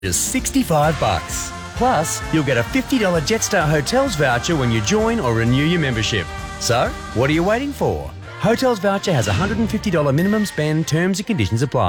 Just $65. Plus, you'll get a $50 Jetstar Hotels voucher when you join or renew your membership. So, what are you waiting for? Hotels voucher has a $150 minimum spend. Terms and conditions apply.